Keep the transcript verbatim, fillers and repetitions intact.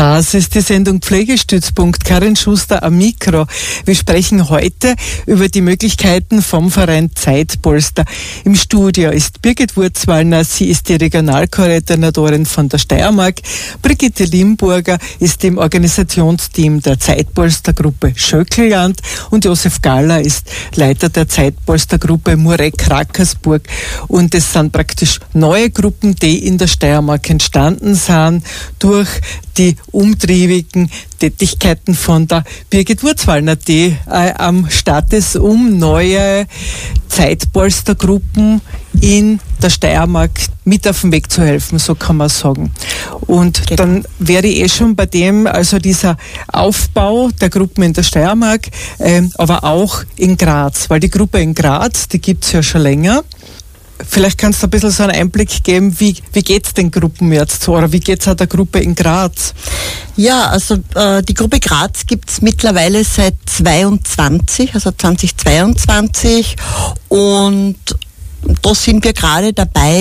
Das ist die Sendung Pflegestützpunkt. Karin Schuster am Mikro. Wir sprechen heute über die Möglichkeiten vom Verein Zeitpolster. Im Studio ist Birgit Wurzwallner, sie ist die Regionalkoordinatorin von der Steiermark. Brigitte Limburger ist im Organisationsteam der Zeitpolstergruppe Schöckelland und Josef Galler ist Leiter der Zeitpolstergruppe Mureck-Rackersburg. Und es sind praktisch neue Gruppen, die in der Steiermark entstanden sind durch die umtriebigen Tätigkeiten von der Birgit Wurzwallner, die äh, am Start ist, um neue Zeitpolstergruppen in der Steiermark mit auf den Weg zu helfen, so kann man sagen. Und genau. Dann wäre ich eh schon bei dem, also dieser Aufbau der Gruppen in der Steiermark, äh, aber auch in Graz, weil die Gruppe in Graz, die gibt's ja schon länger. Vielleicht kannst du ein bisschen so einen Einblick geben, wie, wie geht es den Gruppen jetzt so, oder wie geht es auch der Gruppe in Graz? Ja, also äh, die Gruppe Graz gibt es mittlerweile seit zweiundzwanzig, also zwanzig zweiundzwanzig, und da sind wir gerade dabei,